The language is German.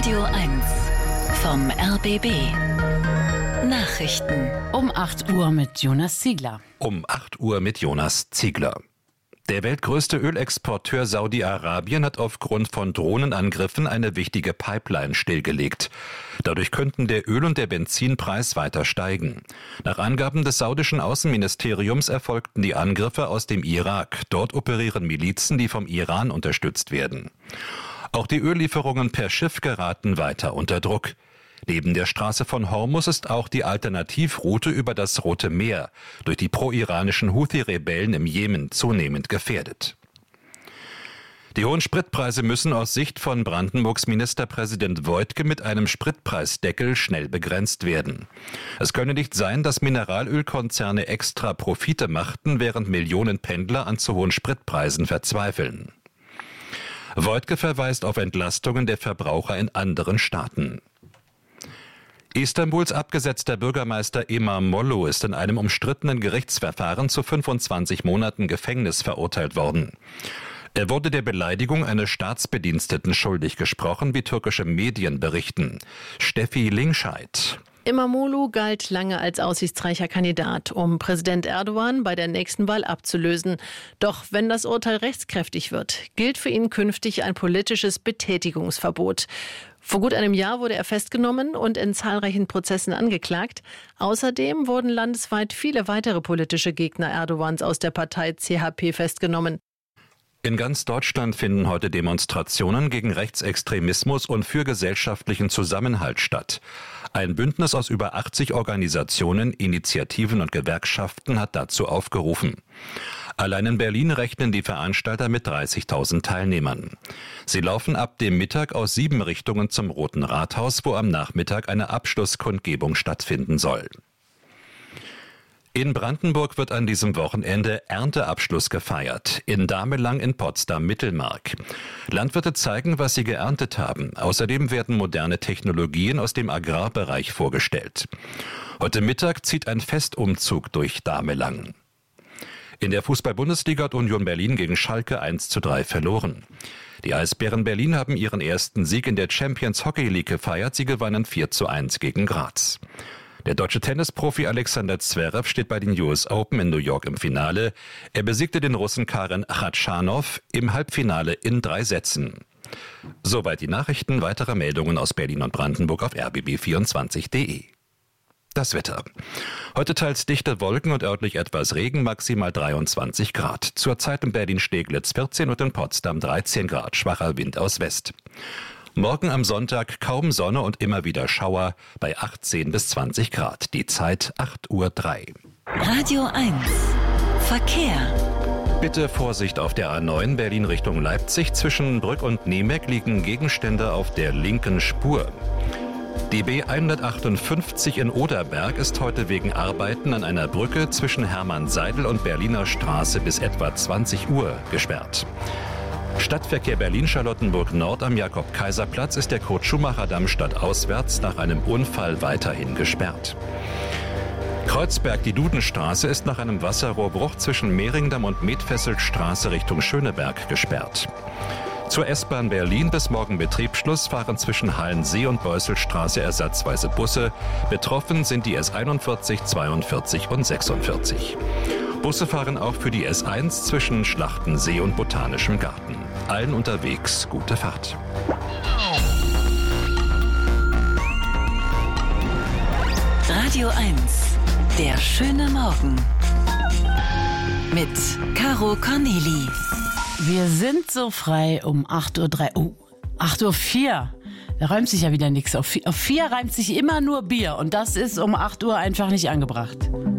Radio 1 vom RBB. Nachrichten. Um 8 Uhr mit Jonas Ziegler. Der weltgrößte Ölexporteur Saudi-Arabien hat aufgrund von Drohnenangriffen eine wichtige Pipeline stillgelegt. Dadurch könnten der Öl- und der Benzinpreis weiter steigen. Nach Angaben des saudischen Außenministeriums erfolgten die Angriffe aus dem Irak. Dort operieren Milizen, die vom Iran unterstützt werden. Auch die Öllieferungen per Schiff geraten weiter unter Druck. Neben der Straße von Hormuz ist auch die Alternativroute über das Rote Meer durch die pro-iranischen Houthi-Rebellen im Jemen zunehmend gefährdet. Die hohen Spritpreise müssen aus Sicht von Brandenburgs Ministerpräsident Woidke mit einem Spritpreisdeckel schnell begrenzt werden. Es könne nicht sein, dass Mineralölkonzerne extra Profite machten, während Millionen Pendler an zu hohen Spritpreisen verzweifeln. Woidke verweist auf Entlastungen der Verbraucher in anderen Staaten. Istanbuls abgesetzter Bürgermeister İmamoğlu ist in einem umstrittenen Gerichtsverfahren zu 25 Monaten Gefängnis verurteilt worden. Er wurde der Beleidigung eines Staatsbediensteten schuldig gesprochen, wie türkische Medien berichten. Steffi Lingscheid. İmamoğlu galt lange als aussichtsreicher Kandidat, um Präsident Erdogan bei der nächsten Wahl abzulösen. Doch wenn das Urteil rechtskräftig wird, gilt für ihn künftig ein politisches Betätigungsverbot. Vor gut einem Jahr wurde er festgenommen und in zahlreichen Prozessen angeklagt. Außerdem wurden landesweit viele weitere politische Gegner Erdogans aus der Partei CHP festgenommen. In ganz Deutschland finden heute Demonstrationen gegen Rechtsextremismus und für gesellschaftlichen Zusammenhalt statt. Ein Bündnis aus über 80 Organisationen, Initiativen und Gewerkschaften hat dazu aufgerufen. Allein in Berlin rechnen die Veranstalter mit 30.000 Teilnehmern. Sie laufen ab dem Mittag aus 7 Richtungen zum Roten Rathaus, wo am Nachmittag eine Abschlusskundgebung stattfinden soll. In Brandenburg wird an diesem Wochenende Ernteabschluss gefeiert, in Damelang in Potsdam-Mittelmark. Landwirte zeigen, was sie geerntet haben. Außerdem werden moderne Technologien aus dem Agrarbereich vorgestellt. Heute Mittag zieht ein Festumzug durch Damelang. In der Fußball-Bundesliga hat Union Berlin gegen Schalke 1:3 verloren. Die Eisbären Berlin haben ihren ersten Sieg in der Champions Hockey League gefeiert. Sie gewannen 4:1 gegen Graz. Der deutsche Tennisprofi Alexander Zverev steht bei den US Open in New York im Finale. Er besiegte den Russen Karen Khachanov im Halbfinale in 3 Sätzen. Soweit die Nachrichten. Weitere Meldungen aus Berlin und Brandenburg auf rbb24.de. Das Wetter. Heute teils dichte Wolken und örtlich etwas Regen, maximal 23 Grad. Zurzeit in Berlin-Steglitz 14 und in Potsdam 13 Grad, schwacher Wind aus West. Morgen am Sonntag kaum Sonne und immer wieder Schauer bei 18 bis 20 Grad. Die Zeit 8:03 Uhr. Radio 1 Verkehr. Bitte Vorsicht auf der A9 Berlin Richtung Leipzig. Zwischen Brück und Niemek liegen Gegenstände auf der linken Spur. Die B158 in Oderberg ist heute wegen Arbeiten an einer Brücke zwischen Hermann-Seidel und Berliner Straße bis etwa 20 Uhr gesperrt. Stadtverkehr Berlin-Charlottenburg Nord am Jakob-Kaiser-Platz ist der Kurt-Schumacher-Damm stadtauswärts nach einem Unfall weiterhin gesperrt. Kreuzberg, die Dudenstraße, ist nach einem Wasserrohrbruch zwischen Mehringdamm und Medfesselstraße Richtung Schöneberg gesperrt. Zur S-Bahn Berlin bis morgen Betriebsschluss fahren zwischen Hallensee und Beusselstraße ersatzweise Busse. Betroffen sind die S41, 42 und 46. Busse fahren auch für die S1 zwischen Schlachtensee und Botanischem Garten. Allen unterwegs gute Fahrt. Radio 1, der schöne Morgen. Mit Caro Corneli. Wir sind so frei um 8:03 Uhr. 8:04 Uhr. Da reimt sich ja wieder nichts. Auf 4 reimt sich immer nur Bier. Und das ist um 8 Uhr einfach nicht angebracht.